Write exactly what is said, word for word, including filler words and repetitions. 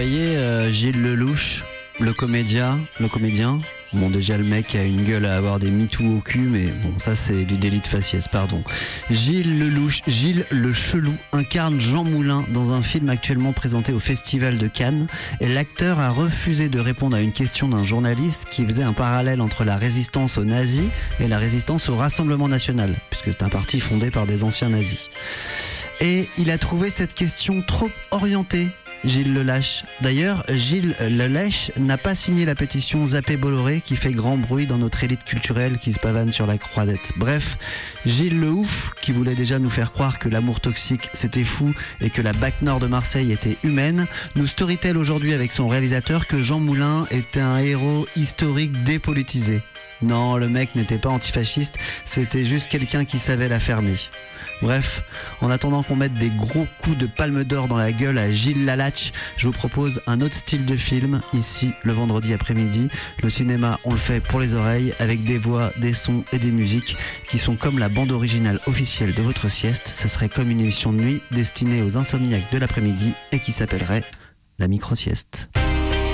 voyez euh, Gilles Lelouch, le comédien, le comédien. Bon, déjà le mec a une gueule à avoir des MeToo au cul, mais bon, ça c'est du délit de faciès, pardon. Gilles Lelouch, Gilles le Chelou, incarne Jean Moulin dans un film actuellement présenté au Festival de Cannes. Et l'acteur a refusé de répondre à une question d'un journaliste qui faisait un parallèle entre la résistance aux nazis et la résistance au Rassemblement National, puisque c'est un parti fondé par des anciens nazis. Et il a trouvé cette question trop orientée, Gilles Lelâche. D'ailleurs, Gilles Lelâche n'a pas signé la pétition Zappé Bolloré qui fait grand bruit dans notre élite culturelle qui se pavane sur la croisette. Bref, Gilles le Ouf, qui voulait déjà nous faire croire que l'amour toxique c'était fou et que la Bac Nord de Marseille était humaine, nous storytelle aujourd'hui avec son réalisateur que Jean Moulin était un héros historique dépolitisé. Non, le mec n'était pas antifasciste, c'était juste quelqu'un qui savait la fermer. Bref, en attendant qu'on mette des gros coups de palme d'or dans la gueule à Gilles Lelâche, je vous propose un autre style de film, ici, le vendredi après-midi. Le cinéma, on le fait pour les oreilles, avec des voix, des sons et des musiques qui sont comme la bande originale officielle de votre sieste. Ça serait comme une émission de nuit destinée aux insomniaques de l'après-midi et qui s'appellerait La Micro-Sieste.